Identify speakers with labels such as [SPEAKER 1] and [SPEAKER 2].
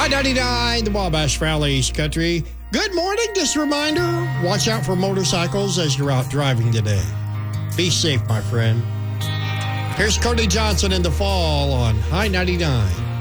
[SPEAKER 1] I-99, the Wabash Valley's country. Good morning. Just a reminder, watch out for motorcycles as you're out driving today. Be safe, my friend. Here's Cody Johnson in the fall on I-99.